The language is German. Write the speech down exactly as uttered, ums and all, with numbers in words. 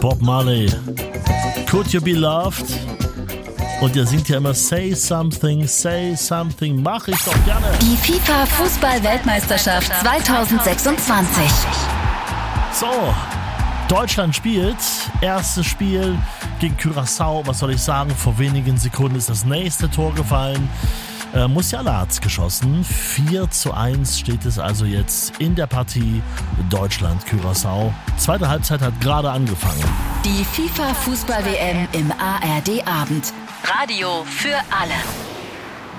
Bob Marley. Could You Be Loved? Und ihr singt ja immer Say Something, Say Something. Mach ich doch gerne. Die FIFA-Fußball-Weltmeisterschaft zwanzig sechsundzwanzig. So, Deutschland spielt. Erstes Spiel gegen Curaçao. Was soll ich sagen? Vor wenigen Sekunden ist das nächste Tor gefallen. Äh, Musiala hat's geschossen. vier zu eins steht es also jetzt in der Partie Deutschland-Curaçao. Zweite Halbzeit hat gerade angefangen. Die FIFA-Fußball-W M im A R D-Abend. Radio für alle.